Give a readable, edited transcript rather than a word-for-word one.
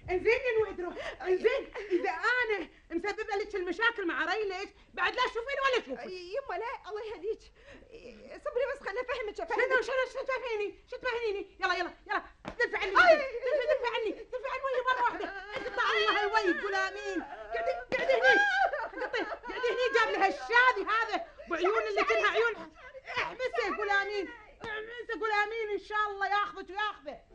انزين يا نويدرو، انزين اذا انا مسببه لك المشاكل مع ريلك بعد لا تشوفين ولا تشوفين. يما لا الله يهديك، صبري بس خليني افهمك شنو تفهميني؟ يلا دفع عني، دفع عني وجهي مره واحده. اقطع الله الوي، قول امين. قعدي هني، قعدي هني. جاب لها الشاذي هذا بعيون اللي كلها عيون. احبسه، قول امين، احبسه، قول امين ان شاء الله ياخذك وياخذه.